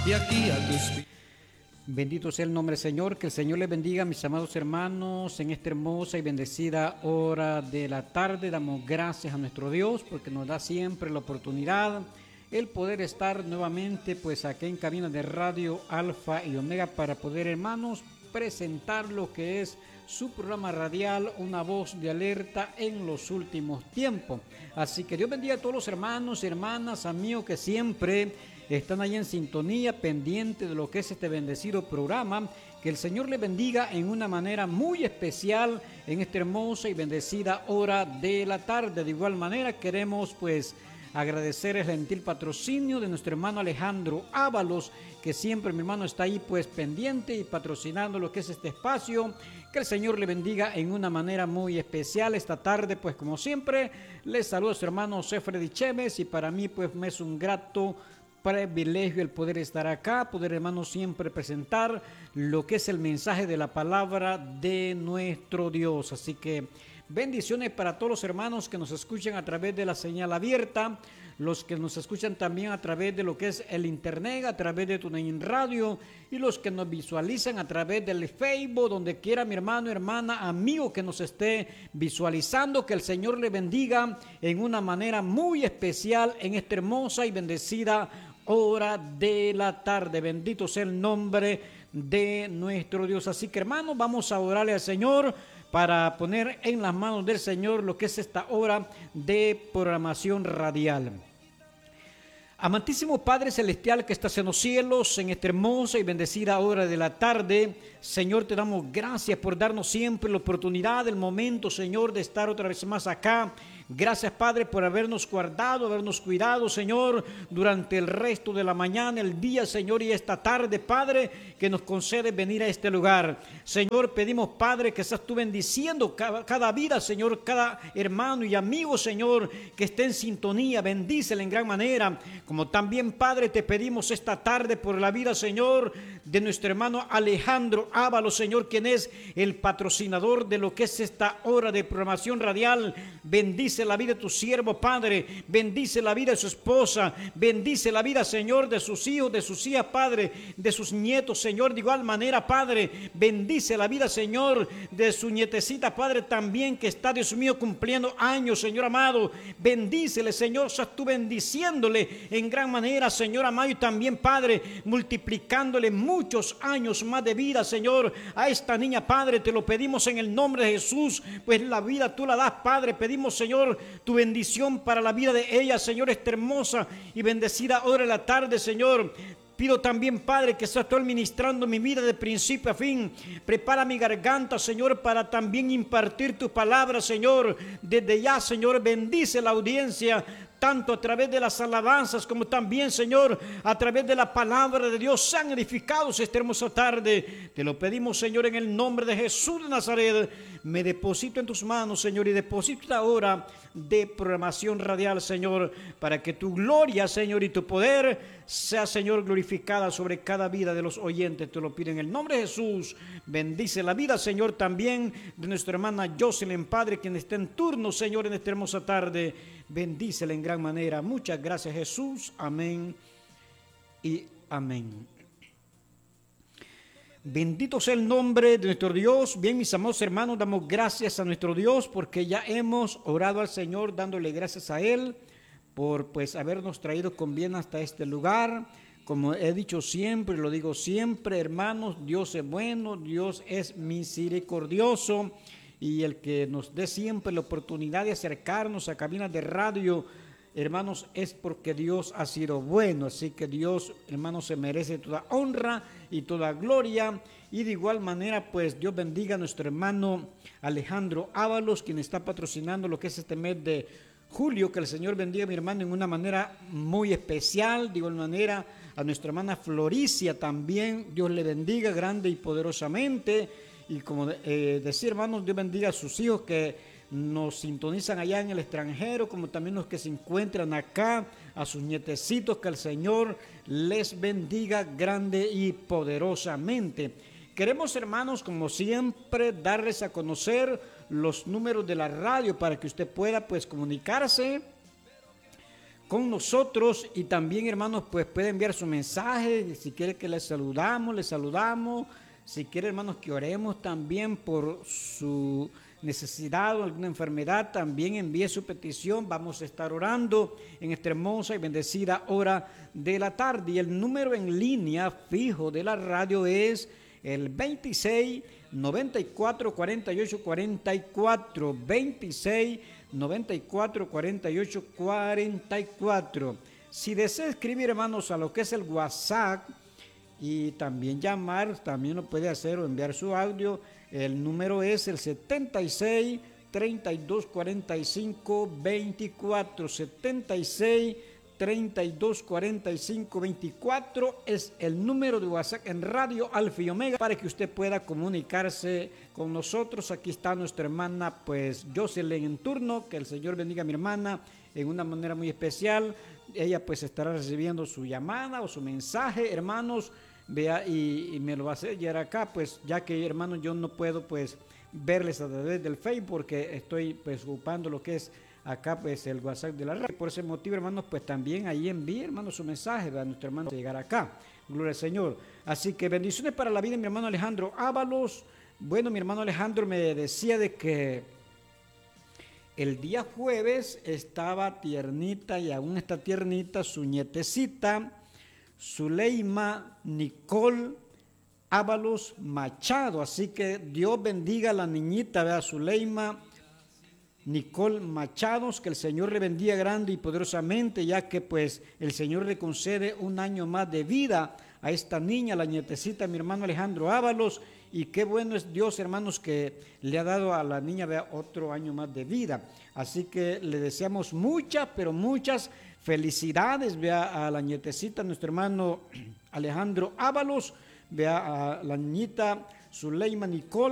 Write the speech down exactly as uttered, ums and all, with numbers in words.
de aquí a tus pies. Bendito sea el nombre del Señor, que el Señor les bendiga, mis amados hermanos, en esta hermosa y bendecida hora de la tarde. Damos gracias a nuestro Dios porque nos da siempre la oportunidad, el poder estar nuevamente pues aquí en cabina de Radio Alfa y Omega para poder, hermanos, presentar lo que es su programa radial, Una Voz de Alerta en los Últimos Tiempos. Así que Dios bendiga a todos los hermanos y hermanas, amigos que siempre están ahí en sintonía, pendiente de lo que es este bendecido programa. Que el Señor les bendiga en una manera muy especial en esta hermosa y bendecida hora de la tarde. De igual manera queremos pues agradecer el gentil patrocinio de nuestro hermano Alejandro Ábalos, que siempre, mi hermano, está ahí pues pendiente y patrocinando lo que es este espacio. Que el Señor le bendiga en una manera muy especial esta tarde, pues como siempre les saluda a su hermano José Freddy Chévez, y para mí pues me es un grato privilegio el poder estar acá, poder, hermano, siempre presentar lo que es el mensaje de la palabra de nuestro Dios. Así que bendiciones para todos los hermanos que nos escuchan a través de la señal abierta, los que nos escuchan también a través de lo que es el internet, a través de TuneIn Radio, y los que nos visualizan a través del Facebook, donde quiera, mi hermano, hermana, amigo que nos esté visualizando. Que el Señor le bendiga en una manera muy especial en esta hermosa y bendecida hora de la tarde. Bendito sea el nombre de nuestro Dios. Así que, hermanos, vamos a orarle al Señor para poner en las manos del Señor lo que es esta hora de programación radial. Amantísimo Padre Celestial que estás en los cielos, en esta hermosa y bendecida hora de la tarde, Señor, te damos gracias por darnos siempre la oportunidad, el momento, Señor, de estar otra vez más acá. Gracias, Padre, por habernos guardado, habernos cuidado, Señor, durante el resto de la mañana, el día, Señor, y esta tarde, Padre, que nos concede venir a este lugar. Señor, pedimos, Padre, que estás tú bendiciendo cada, cada vida, Señor, cada hermano y amigo, Señor, que esté en sintonía. Bendícele en gran manera. Como también, Padre, te pedimos esta tarde por la vida, Señor, de nuestro hermano Alejandro Ábalos, Señor, quien es el patrocinador de lo que es esta hora de programación radial. Bendice la vida de tu siervo, Padre. Bendice la vida de su esposa. Bendice la vida, Señor, de sus hijos, de sus hijas, Padre, de sus nietos, Señor. De igual manera, Padre, bendice la vida, Señor, de su nietecita, Padre, también, que está, Dios mío, cumpliendo años, Señor amado. Bendícele, Señor, seas tú bendiciéndole en gran manera, Señor amado, y también, Padre, multiplicándole muchos años más de vida, Señor, a esta niña, Padre. Te lo pedimos en el nombre de Jesús, pues la vida tú la das, Padre. Pedimos, Señor, tu bendición para la vida de ella, Señor, esta hermosa y bendecida hora de la tarde, Señor. Pido también, Padre, que seas tú administrando mi vida de principio a fin. Prepara mi garganta, Señor, para también impartir tu palabra, Señor. Desde ya, Señor, bendice la audiencia, tanto a través de las alabanzas como también, Señor, a través de la palabra de Dios. Sean edificados esta hermosa tarde. Te lo pedimos, Señor, en el nombre de Jesús de Nazaret. Me deposito en tus manos, Señor, y deposito esta hora de programación radial, Señor, para que tu gloria, Señor, y tu poder sea, Señor, glorificada sobre cada vida de los oyentes. Te lo pido en el nombre de Jesús. Bendice la vida, Señor, también de nuestra hermana Jocelyn, Padre, quien está en turno, Señor, en esta hermosa tarde. Bendícela en gran manera. Muchas gracias, Jesús. Amén y amén. Bendito sea el nombre de nuestro Dios. Bien, mis amados hermanos, damos gracias a nuestro Dios porque ya hemos orado al Señor, dándole gracias a Él por pues habernos traído con bien hasta este lugar. Como he dicho siempre, lo digo siempre, hermanos, Dios es bueno, Dios es misericordioso, y el que nos dé siempre la oportunidad de acercarnos a cabinas de radio, hermanos, es porque Dios ha sido bueno. Así que Dios, hermanos, se merece toda honra y toda gloria. Y de igual manera, pues Dios bendiga a nuestro hermano Alejandro Ábalos, quien está patrocinando lo que es este mes de julio. Que el Señor bendiga a mi hermano en una manera muy especial. De igual manera a nuestra hermana Floricia también, Dios le bendiga grande y poderosamente. Y como eh, decir, hermanos, Dios bendiga a sus hijos que nos sintonizan allá en el extranjero, como también los que se encuentran acá, a sus nietecitos, que el Señor les bendiga grande y poderosamente. Queremos, hermanos, como siempre, darles a conocer los números de la radio para que usted pueda, pues, comunicarse con nosotros, y también, hermanos, pues puede enviar su mensaje. Si quiere que les saludamos, les saludamos. Si quiere, hermanos, que oremos también por su necesidad o alguna enfermedad, también envíe su petición. Vamos a estar orando en esta hermosa y bendecida hora de la tarde. Y el número en línea fijo de la radio es el veintiséis, noventa y cuatro, cuarenta y ocho, cuarenta y cuatro, veintiséis, noventa y cuatro, cuarenta y ocho, cuarenta y cuatro. Si desea escribir, hermanos, a lo que es el WhatsApp y también llamar, también lo puede hacer, o enviar su audio. El número es el setenta y seis, treinta y dos, cuarenta y cinco, veinticuatro, setenta y seis, treinta y dos, cuarenta y cinco, veinticuatro es el número de WhatsApp en Radio Alfa y Omega para que usted pueda comunicarse con nosotros. Aquí está nuestra hermana, pues, Jocelyn en turno. Que el Señor bendiga a mi hermana en una manera muy especial. Ella, pues, estará recibiendo su llamada o su mensaje, hermanos, vea, y, y me lo va a hacer llegar acá, pues, ya que, hermanos, yo no puedo, pues, verles a través del Facebook porque estoy, pues, ocupando lo que es acá, pues, el WhatsApp de la radio. Por ese motivo, hermanos, pues también ahí envíe, hermanos, su mensaje a nuestro hermano llegar acá. Gloria al Señor. Así que bendiciones para la vida de mi hermano Alejandro Ábalos. Bueno, mi hermano Alejandro me decía de que el día jueves estaba tiernita, y aún está tiernita, su nietecita, Zuleima Nicole Ábalos Machado. Así que Dios bendiga a la niñita, ¿verdad? Zuleima Nicole Machados, que el Señor le bendiga grande y poderosamente, ya que pues el Señor le concede un año más de vida a esta niña, la nietecita de mi hermano Alejandro Ábalos. Y qué bueno es Dios, hermanos, que le ha dado a la niña, vea, otro año más de vida. Así que le deseamos muchas, pero muchas felicidades, vea, a la nietecita, nuestro hermano Alejandro Ábalos, vea, a la niñita Zuleima Nicole.